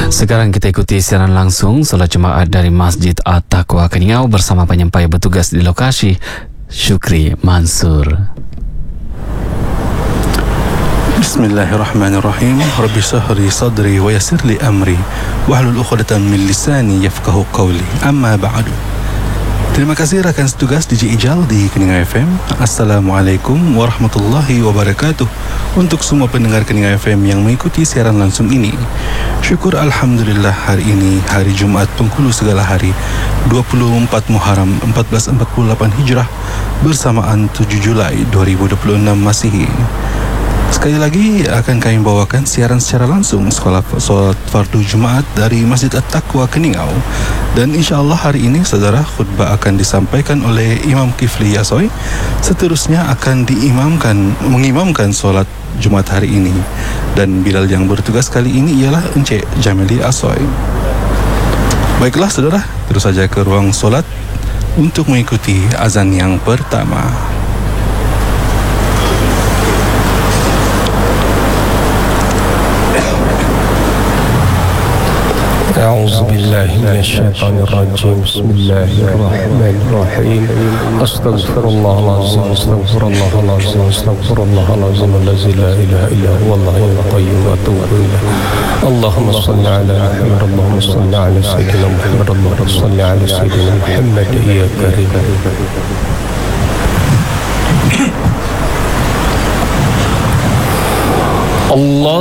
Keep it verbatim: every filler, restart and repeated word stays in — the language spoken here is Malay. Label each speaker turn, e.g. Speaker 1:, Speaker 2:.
Speaker 1: Sekarang kita ikuti siaran langsung solat Jumaat dari Masjid At-Taqwa Keningau bersama penyampai bertugas di lokasi, Syukri Mansur.
Speaker 2: Bismillahirrahmanirrahim. Rabbi shrah li sadri wa yassir li amri wahlul 'uqdatam min lisani yafqahu qawli. Amma ba'du. Terima kasih rakan setugas D J Ijal di Keningau F M. Assalamualaikum warahmatullahi wabarakatuh. Untuk semua pendengar Keningau F M yang mengikuti siaran langsung ini, syukur Alhamdulillah hari ini hari Jumaat penghulu segala hari dua puluh empat Muharram seribu empat ratus empat puluh lapan Hijrah bersamaan tujuh Julai dua ribu dua puluh enam Masihi. Sekali lagi akan kami bawakan siaran secara langsung sekolah solat fardu Jumaat dari Masjid At-Taqwa Keningau. Dan insyaAllah hari ini saudara, khutbah akan disampaikan oleh Imam Kifli Yasoy. Seterusnya akan diimamkan, mengimamkan solat Jumaat hari ini. Dan bilal yang bertugas kali ini ialah Encik Jamili Asoy. Baiklah saudara, terus saja ke ruang solat untuk mengikuti azan yang pertama.
Speaker 3: أعوذ بالله من الشيطان الرجيم بسم الله الرحمن الرحيم أستغفر الله العظيم أستغفر الله العظيم أستغفر الله العظيم الذي لا إله إلا هو الحي القيوم وأتوب إليه اللهم صل على محمد اللهم صل على سيدنا محمد اللهم صل على سيدنا محمد يا كريم. الله